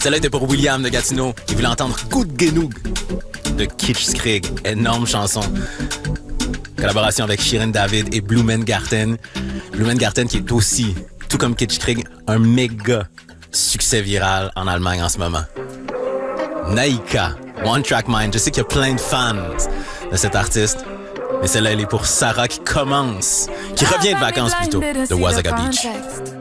Celle-là était pour William de Gatineau, qui voulait entendre Coup de Genoug de Kitschkrieg. Énorme chanson. Collaboration avec Shirin David et Blue Man Garten. Blue Man Garten qui est aussi, tout comme Kitschkrieg, un méga succès viral en Allemagne en ce moment. Naïka, One Track Mind. Je sais qu'il y a plein de fans de cet artiste. Mais celle-là, elle est pour Sarah qui commence, qui revient de vacances plutôt, de Wasaga Beach.